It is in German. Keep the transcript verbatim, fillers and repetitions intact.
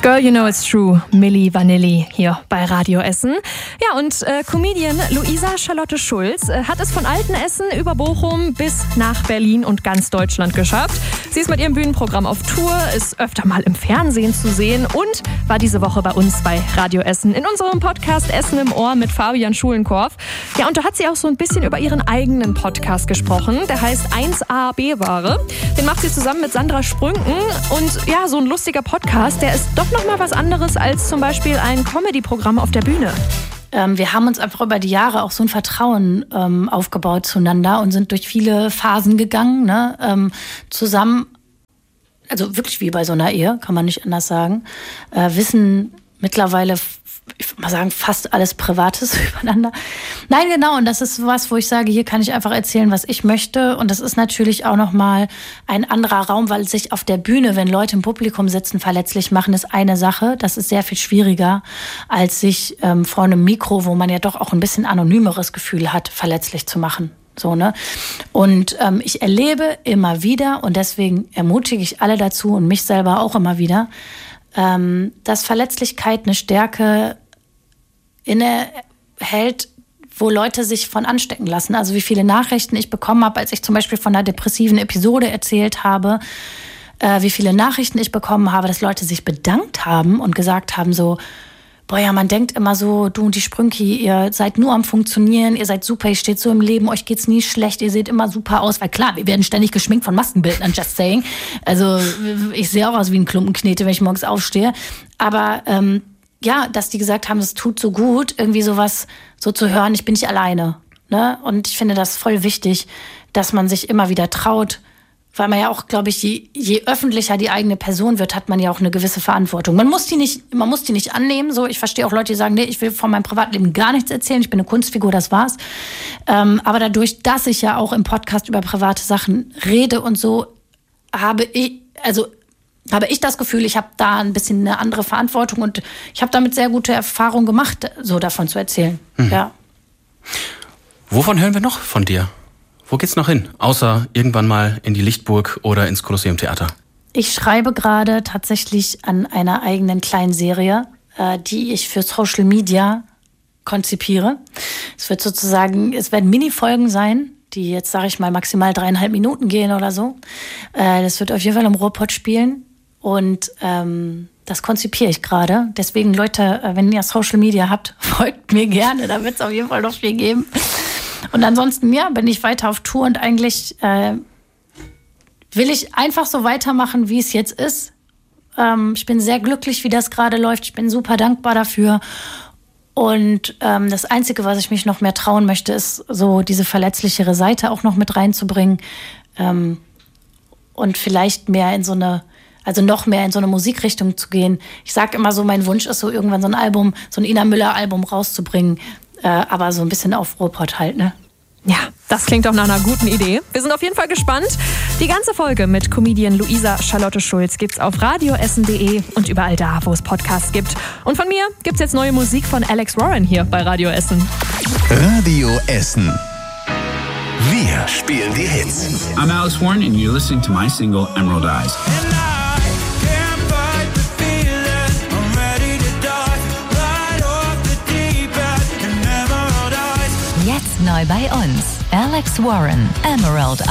Girl, you know it's true. Milli Vanilli hier bei Radio Essen. Ja, und äh, Comedian Luisa Charlotte Schulz äh, hat es von Altenessen über Bochum bis nach Berlin und ganz Deutschland geschafft. Sie ist mit ihrem Bühnenprogramm auf Tour, ist öfter mal im Fernsehen zu sehen und war diese Woche bei uns bei Radio Essen in unserem Podcast Essen im Ohr mit Fabian Schulenkorf. Ja, und da hat sie auch so ein bisschen über ihren eigenen Podcast gesprochen. Der heißt eins A B-Ware. Den macht sie zusammen mit Sandra Sprünken. Und ja, so ein lustiger Podcast, der ist doch noch mal was anderes als zum Beispiel ein Comedy-Programm auf der Bühne. Ähm, wir haben uns einfach über die Jahre auch so ein Vertrauen ähm, aufgebaut zueinander und sind durch viele Phasen gegangen, ne? ähm, zusammen, also wirklich wie bei so einer Ehe, kann man nicht anders sagen, äh, wissen mittlerweile, ich würde mal sagen, fast alles Privates übereinander. Nein, genau, und das ist was, wo ich sage, hier kann ich einfach erzählen, was ich möchte. Und das ist natürlich auch nochmal ein anderer Raum, weil sich auf der Bühne, wenn Leute im Publikum sitzen, verletzlich machen, ist eine Sache. Das ist sehr viel schwieriger, als sich ähm, vor einem Mikro, wo man ja doch auch ein bisschen anonymeres Gefühl hat, verletzlich zu machen. So, ne? Und ähm, ich erlebe immer wieder, und deswegen ermutige ich alle dazu und mich selber auch immer wieder, ähm, dass Verletzlichkeit eine Stärke innehält, wo Leute sich von anstecken lassen. Also wie viele Nachrichten ich bekommen habe, als ich zum Beispiel von einer depressiven Episode erzählt habe, äh, wie viele Nachrichten ich bekommen habe, dass Leute sich bedankt haben und gesagt haben so, boah ja, man denkt immer so, du und die Sprünki, ihr seid nur am Funktionieren, ihr seid super, ihr steht so im Leben, euch geht's nie schlecht, ihr seht immer super aus, weil klar, wir werden ständig geschminkt von Maskenbildern, just saying. Also ich sehe auch aus wie ein Klumpenknete, wenn ich morgens aufstehe. Aber ähm, ja, dass die gesagt haben, es tut so gut, irgendwie sowas so zu hören, ich bin nicht alleine. Ne? Und ich finde das voll wichtig, dass man sich immer wieder traut, weil man ja auch, glaube ich, je, je öffentlicher die eigene Person wird, hat man ja auch eine gewisse Verantwortung. Man muss die nicht, man muss die nicht annehmen. So, ich verstehe auch Leute, die sagen, nee, ich will von meinem Privatleben gar nichts erzählen. Ich bin eine Kunstfigur, das war's. Ähm, aber dadurch, dass ich ja auch im Podcast über private Sachen rede und so, habe ich, also habe ich das Gefühl, ich habe da ein bisschen eine andere Verantwortung und ich habe damit sehr gute Erfahrungen gemacht, so davon zu erzählen. Mhm. Ja. Wovon hören wir noch von dir? Wo geht's noch hin? Außer irgendwann mal in die Lichtburg oder ins Kolosseum-Theater? Ich schreibe gerade tatsächlich an einer eigenen kleinen Serie, äh, die ich für Social Media konzipiere. Es wird sozusagen, es werden Mini-Folgen sein, die jetzt, sage ich mal, maximal dreieinhalb Minuten gehen oder so. Äh, das wird auf jeden Fall im Ruhrpott spielen und ähm, das konzipiere ich gerade. Deswegen, Leute, wenn ihr Social Media habt, folgt mir gerne, da wird es auf jeden Fall noch viel geben. Und ansonsten, ja, bin ich weiter auf Tour und eigentlich äh, will ich einfach so weitermachen, wie es jetzt ist. Ähm, ich bin sehr glücklich, wie das gerade läuft. Ich bin super dankbar dafür. Und ähm, das Einzige, was ich mich noch mehr trauen möchte, ist so diese verletzlichere Seite auch noch mit reinzubringen. Ähm, und vielleicht mehr in so eine, also noch mehr in so eine Musikrichtung zu gehen. Ich sage immer so, mein Wunsch ist so irgendwann so ein Album, so ein Ina Müller-Album rauszubringen. Äh, aber so ein bisschen auf Ruhrpott halt, ne? Ja, das klingt doch nach einer guten Idee. Wir sind auf jeden Fall gespannt. Die ganze Folge mit Comedian Luisa Charlotte Schulz gibt's auf radioessen punkt de und überall da, wo es Podcasts gibt. Und von mir gibt's jetzt neue Musik von Alex Warren hier bei Radio Essen. Radio Essen. Wir spielen die Hits. I'm Alex Warren and you're listening to my single Emerald Eyes. Jetzt neu bei uns. Alex Warren, Emerald